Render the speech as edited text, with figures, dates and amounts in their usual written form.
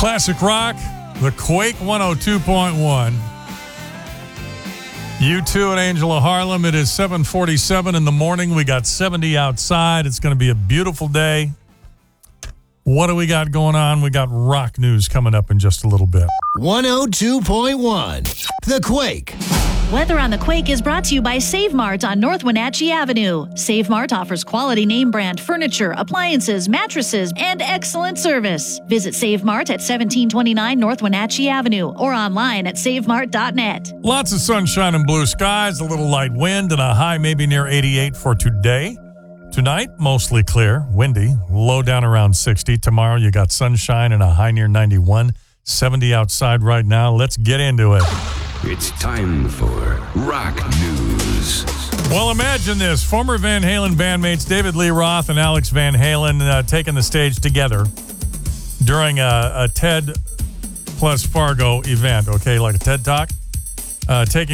Classic rock, the Quake 102.1. U2 and Angel of Harlem. It is 7:47 in the morning. We got 70 outside. It's going to be a beautiful day. What do we got going on? We got rock news coming up in just a little bit. 102.1, The Quake. Weather on the Quake is brought to you by Save Mart on North Wenatchee Avenue. Save Mart offers quality name brand furniture, appliances, mattresses, and excellent service. Visit Save Mart at 1729 North Wenatchee Avenue or online at savemart.net. Lots of sunshine and blue skies, a little light wind, and a high maybe near 88 for today. Tonight, mostly clear, windy, low down around 60. Tomorrow, you got sunshine and a high near 91. 70 outside right now. Let's get into it. It's time for Rock News. Well, imagine this. Former Van Halen bandmates David Lee Roth and Alex Van Halen taking the stage together during a TED plus Fargo event, okay, like a TED Talk, taking